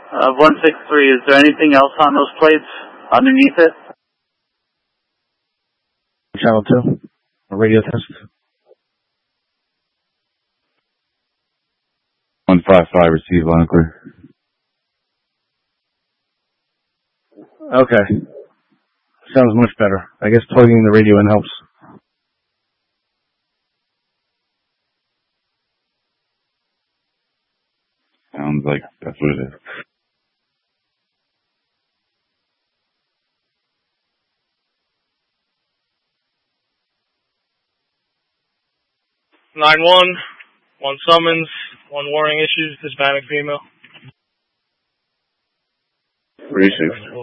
163, is there anything else on those plates underneath it? Channel 2, a radio test. 155, receive loud and clear. Okay. Sounds much better. I guess plugging the radio in helps. Sounds like that's what it is. Nine one summons, one warning issues, Hispanic female. Received.